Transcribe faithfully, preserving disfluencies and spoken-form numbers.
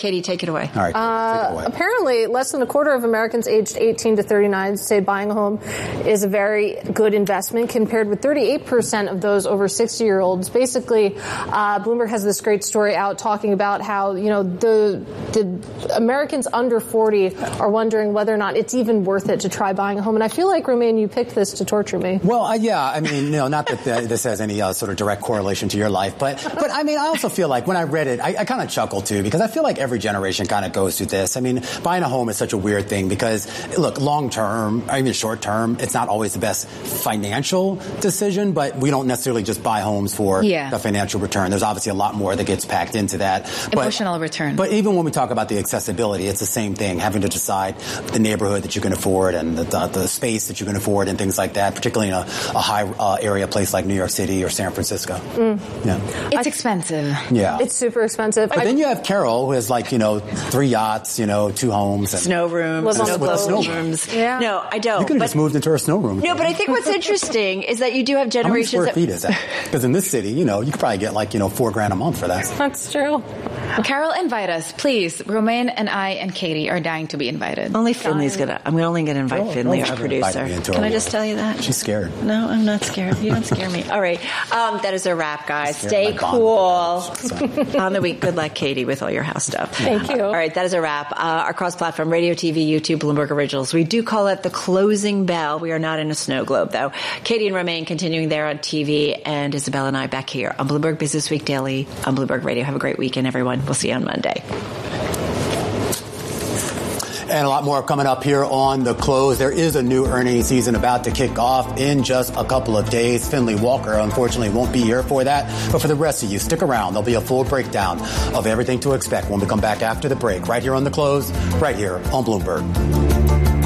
Katie, take it away. All right, uh, take it away. Apparently, less than a quarter of Americans aged eighteen to thirty-nine say buying a home is a very good investment, compared with thirty-eight percent of those over sixty-year-olds. Basically, uh, Bloomberg has this great story out talking about how, you know, the the Americans under forty are wondering whether or not it's even worth it to try buying a home. And I feel like, Romaine, you picked this to torture me. Well, uh, yeah, I mean, you know, not that the, this has any uh, sort of direct correlation to your life, but, but I mean, I also feel like when I read it, I, I kind of chuckled too, because I feel like every generation kind of goes through this. I mean, buying a home is such a weird thing because, look, long term, I mean, short term, it's not always the best financial decision, but we don't necessarily just buy homes for yeah. the financial return. There's obviously a lot more that gets packed into that. Emotional but, return. But even when we talk about the accessibility, it's the same thing, having to decide the neighborhood that you can afford and the, the, the space that you can afford and things like that, particularly in a, a high uh, area place like New York City or San Francisco. Mm. Yeah. It's I, expensive. Yeah. It's super expensive. But I, then you have Carol, who has like, you know, three yachts, you know, two homes. And snow rooms. Live on Snow, snow rooms. Yeah. No, I don't. You could have but, just moved into her snow room. No, but I think what's interesting is that you do have How many generations. square that, feet is that? Because in this city, you know, you could probably get like, you know, four grand a month for that. That's true. Carol, invite us, please. Romaine and I and Katie are dying to be invited. Only Finley's gonna. I'm only gonna invite Oh, Finley, don't our ever invite producer. me into Can our I just world. tell you that? She's scared. No, I'm not scared. You don't scare me. All right, um, that is a wrap, guys. Scared Stay my bond cool with the girls. on the week. Good luck, Katie, with all your house stuff. Thank you. All right, that is a wrap. Uh, our cross-platform radio, T V, YouTube, Bloomberg Originals. We do call it the closing bell. We are not in a snow globe, though. Katie and Romaine continuing there on T V, and Isabel and I back here on Bloomberg Business Week Daily on Bloomberg Radio. Have a great weekend, everyone. We'll see you on Monday. And a lot more coming up here on The Close. There is a new earnings season about to kick off in just a couple of days. Finley Walker, unfortunately, won't be here for that. But for the rest of you, stick around. There'll be a full breakdown of everything to expect when we come back after the break, right here on The Close, right here on Bloomberg.